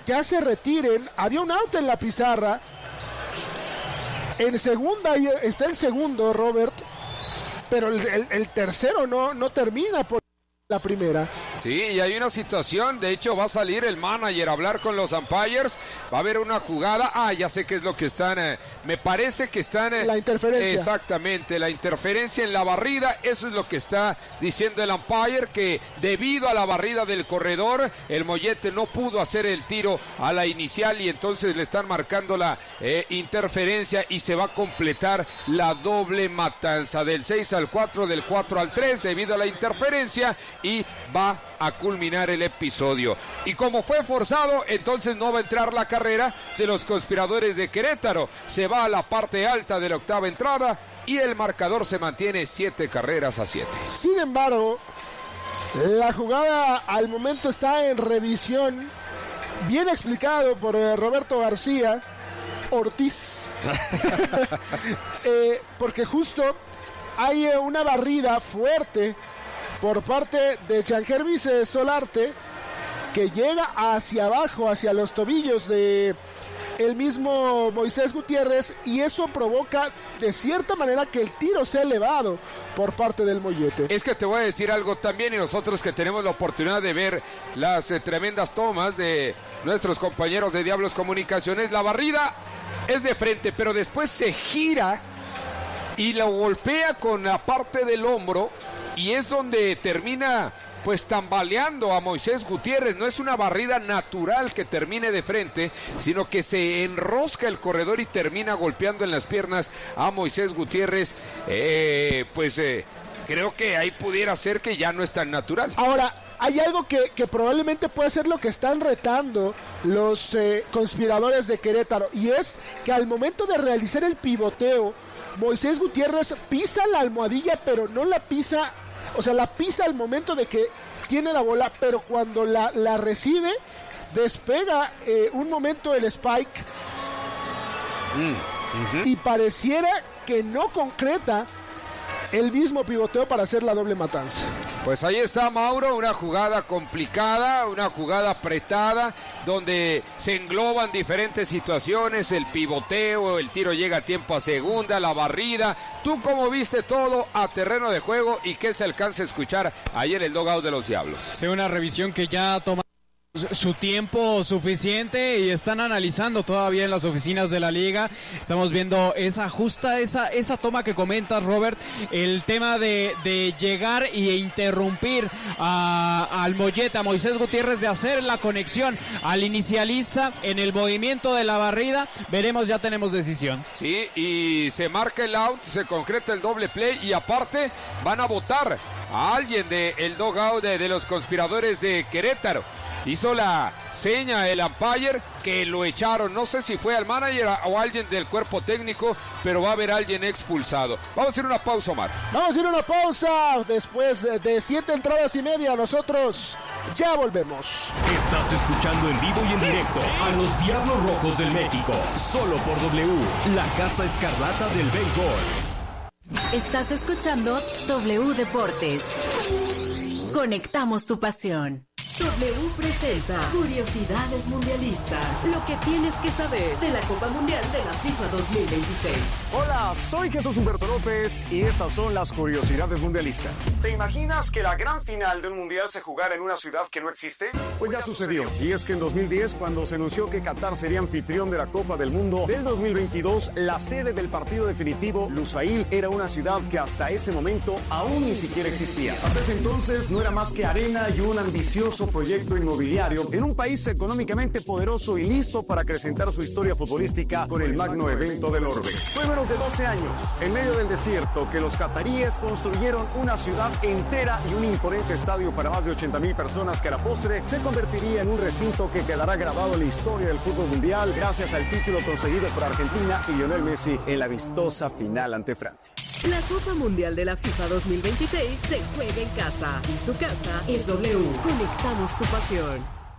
ya se retiren. Había un out en la pizarra. En segunda está el segundo, Robert, pero el tercero no termina por la primera. Sí, y hay una situación, de hecho va a salir el manager a hablar con los umpires, va a haber una jugada, ya sé qué es lo que están, me parece que están... la interferencia. Exactamente, la interferencia en la barrida, eso es lo que está diciendo el umpire, que debido a la barrida del corredor, el Mollete no pudo hacer el tiro a la inicial y entonces le están marcando la interferencia y se va a completar la doble matanza del 6 al 4, del 4 al 3 debido a la interferencia y va a culminar el episodio. Y como fue forzado, entonces no va a entrar la carrera de los conspiradores de Querétaro. Se va a la parte alta de la octava entrada y el marcador se mantiene 7-7. Sin embargo, la jugada al momento está en revisión, bien explicado por Roberto García Ortiz. Porque justo hay una barrida fuerte por parte de Jean-Gervis Solarte, que llega hacia abajo, hacia los tobillos de el mismo Moisés Gutiérrez, y eso provoca de cierta manera que el tiro sea elevado por parte del Mollete. Es que te voy a decir algo también, y nosotros que tenemos la oportunidad de ver las tremendas tomas de nuestros compañeros de Diablos Comunicaciones, la barrida es de frente, pero después se gira y lo golpea con la parte del hombro, y es donde termina pues tambaleando a Moisés Gutiérrez. No es una barrida natural que termine de frente, sino que se enrosca el corredor y termina golpeando en las piernas a Moisés Gutiérrez. Creo que ahí pudiera ser que ya no es tan natural. Ahora, hay algo que probablemente puede ser lo que están retando los conspiradores de Querétaro, y es que al momento de realizar el pivoteo, Moisés Gutiérrez pisa la almohadilla, pero no la pisa, o sea, la pisa al momento de que tiene la bola, pero cuando la recibe, despega un momento el spike y pareciera que no concreta el mismo pivoteo para hacer la doble matanza. Pues ahí está, Mauro, una jugada complicada, una jugada apretada, donde se engloban diferentes situaciones, el pivoteo, el tiro llega a tiempo a segunda, la barrida. ¿Tú cómo viste todo a terreno de juego y qué se alcanza a escuchar ayer el dugout de los Diablos? Sí, una revisión que ya toma su tiempo suficiente y están analizando todavía en las oficinas de la liga. Estamos viendo esa toma que comentas, Robert, el tema de llegar e interrumpir al Mollete, a Moisés Gutiérrez, de hacer la conexión al inicialista en el movimiento de la barrida. Veremos, ya tenemos decisión. Sí, y se marca el out, se concreta el doble play y aparte van a votar a alguien del dugout de los conspiradores de Querétaro. Hizo la seña el umpire que lo echaron, no sé si fue al manager o alguien del cuerpo técnico, pero va a haber alguien expulsado. Vamos a hacer una pausa, Omar. Vamos a hacer una pausa después de 7 entradas y media. Nosotros ya volvemos. Estás escuchando en vivo y en directo a los Diablos Rojos del México, solo por W, la Casa Escarlata del Béisbol. Estás escuchando W Deportes. Conectamos tu pasión. W presenta Curiosidades Mundialistas, lo que tienes que saber de la Copa Mundial de la FIFA 2026. Hola, soy Jesús Humberto López y estas son las Curiosidades Mundialistas. ¿Te imaginas que la gran final de un mundial se jugara en una ciudad que no existe? Pues ya sucedió. Y es que en 2010, cuando se anunció que Qatar sería anfitrión de la Copa del Mundo del 2022, la sede del partido definitivo, Lusail, era una ciudad que hasta ese momento aún ni siquiera existía. Hasta ese entonces no era más que arena y un ambicioso proyecto inmobiliario en un país económicamente poderoso y listo para acrecentar su historia futbolística con el magno evento del orbe. Fue menos de 12 años, en medio del desierto, que los cataríes construyeron una ciudad entera y un imponente estadio para más de 80,000 personas que a la postre se convertiría en un recinto que quedará grabado en la historia del fútbol mundial gracias al título conseguido por Argentina y Lionel Messi en la vistosa final ante Francia. La Copa Mundial de la FIFA 2026 se juega en casa y su casa es W. Conectamos tu pasión.